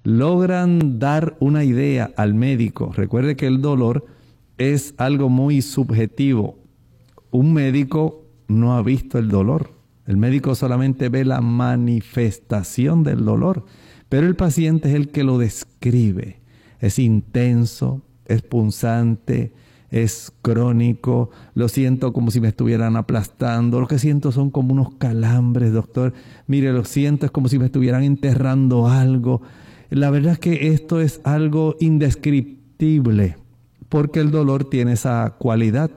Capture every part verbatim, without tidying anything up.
logran dar una idea al médico. Recuerde que el dolor es algo muy subjetivo. Un médico no ha visto el dolor. El médico solamente ve la manifestación del dolor, pero el paciente es el que lo describe. Es intenso, es punzante, es crónico, lo siento como si me estuvieran aplastando, lo que siento son como unos calambres, doctor. Mire, lo siento, es como si me estuvieran enterrando algo. La verdad es que esto es algo indescriptible, porque el dolor tiene esa cualidad.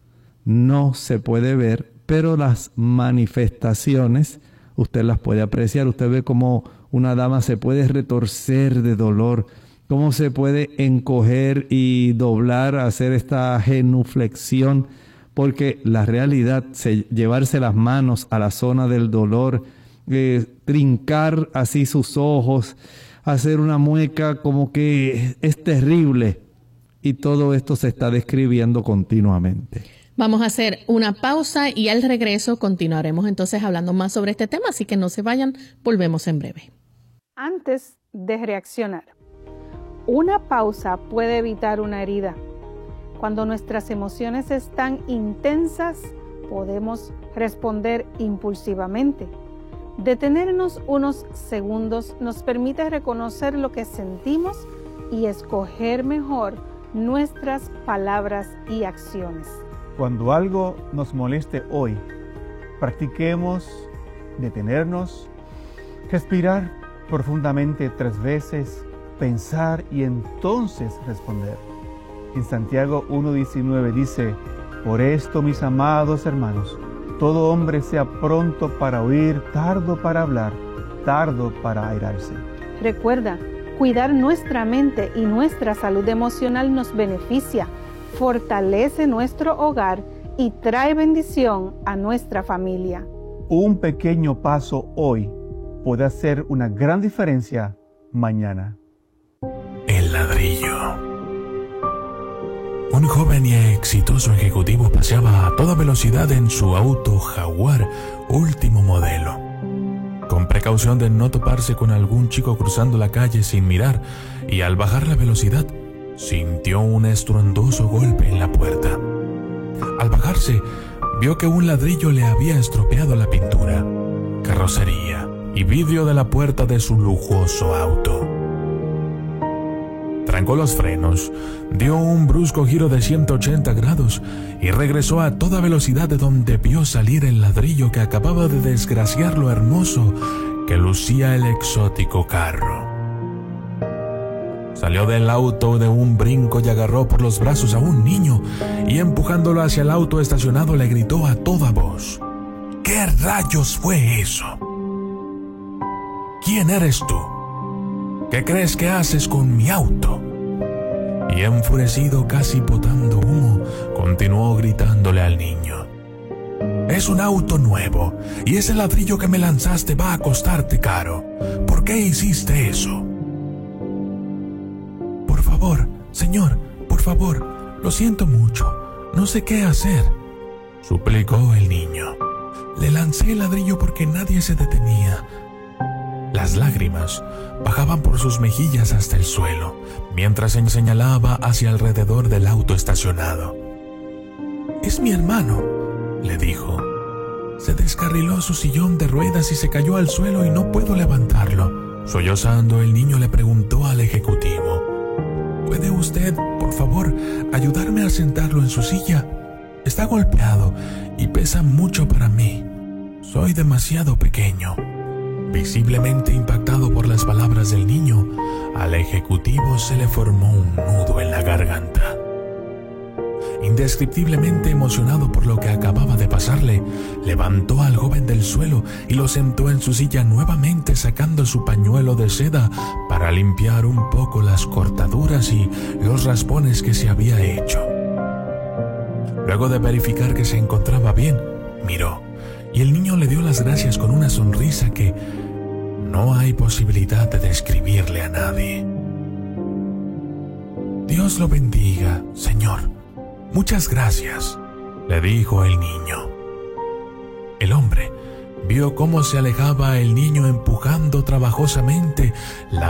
No se puede ver, pero las manifestaciones usted las puede apreciar. Usted ve cómo una dama se puede retorcer de dolor, cómo se puede encoger y doblar, hacer esta genuflexión, porque la realidad, se, llevarse las manos a la zona del dolor, eh, trincar así sus ojos, hacer una mueca como que es terrible, y todo esto se está describiendo continuamente. Vamos a hacer una pausa y al regreso continuaremos entonces hablando más sobre este tema, así que no se vayan, volvemos en breve. Antes de reaccionar, una pausa puede evitar una herida. Cuando nuestras emociones están intensas, podemos responder impulsivamente. Detenernos unos segundos nos permite reconocer lo que sentimos y escoger mejor nuestras palabras y acciones. Cuando algo nos moleste hoy, practiquemos detenernos, respirar profundamente tres veces, pensar y entonces responder. En Santiago uno diecinueve dice: por esto, mis amados hermanos, todo hombre sea pronto para oír, tardo para hablar, tardo para airarse. Recuerda, cuidar nuestra mente y nuestra salud emocional nos beneficia, fortalece nuestro hogar y trae bendición a nuestra familia. Un pequeño paso hoy puede hacer una gran diferencia mañana. El ladrillo. Un joven y exitoso ejecutivo paseaba a toda velocidad en su auto Jaguar último modelo. Con precaución de no toparse con algún chico cruzando la calle sin mirar, y al bajar la velocidad, sintió un estruendoso golpe en la puerta. Al bajarse, vio que un ladrillo le había estropeado la pintura, carrocería y vidrio de la puerta de su lujoso auto. Trancó los frenos, dio un brusco giro de ciento ochenta grados y regresó a toda velocidad de donde vio salir el ladrillo que acababa de desgraciar lo hermoso que lucía el exótico carro. Salió del auto de un brinco y agarró por los brazos a un niño y empujándolo hacia el auto estacionado le gritó a toda voz: ¿qué rayos fue eso? ¿Quién eres tú? ¿Qué crees que haces con mi auto? Y enfurecido, casi botando humo, continuó gritándole al niño: es un auto nuevo y ese ladrillo que me lanzaste va a costarte caro. ¿Por qué hiciste eso? Por favor, señor, por favor, lo siento mucho, no sé qué hacer, suplicó el niño. Le lancé el ladrillo porque nadie se detenía. Las lágrimas bajaban por sus mejillas hasta el suelo, mientras se señalaba hacia alrededor del auto estacionado. Es mi hermano, le dijo. Se descarriló su sillón de ruedas y se cayó al suelo y no puedo levantarlo. Sollozando, el niño le preguntó al ejecutivo: ¿puede usted, por favor, ayudarme a sentarlo en su silla? Está golpeado y pesa mucho para mí. Soy demasiado pequeño. Visiblemente impactado por las palabras del niño, al ejecutivo se le formó un nudo en la garganta. Indescriptiblemente emocionado por lo que acababa de pasarle, levantó al joven del suelo y lo sentó en su silla nuevamente, sacando su pañuelo de seda para limpiar un poco las cortaduras y los raspones que se había hecho. Luego de verificar que se encontraba bien, miró, y el niño le dio las gracias con una sonrisa que no hay posibilidad de describirle a nadie. Dios lo bendiga, señor. Muchas gracias, le dijo el niño. El hombre vio cómo se alejaba el niño empujando trabajosamente la